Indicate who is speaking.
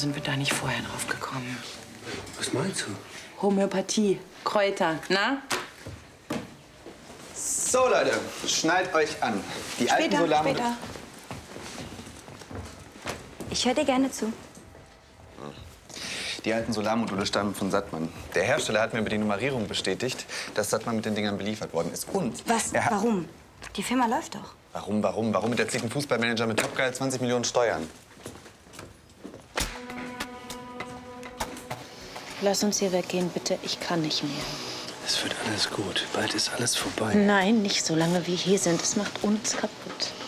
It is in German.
Speaker 1: sind wir da nicht vorher drauf gekommen?
Speaker 2: Was meinst du?
Speaker 1: Homöopathie, Kräuter, na?
Speaker 3: So, Leute, schnallt euch an. Die alten Solarmodule.
Speaker 4: Später. Ich höre dir gerne zu.
Speaker 3: Die alten Solarmodule stammen von Sattmann. Der Hersteller hat mir über die Nummerierung bestätigt, dass Sattmann mit den Dingern beliefert worden ist. Und
Speaker 4: Was? Warum? Die Firma läuft doch.
Speaker 3: Warum erzählt ein Fußballmanager mit Topgeil 20 Millionen Steuern?
Speaker 1: Lass uns hier weggehen, bitte. Ich kann nicht mehr.
Speaker 2: Es wird alles gut. Bald ist alles vorbei.
Speaker 1: Nein, nicht so lange wir hier sind. Es macht uns kaputt.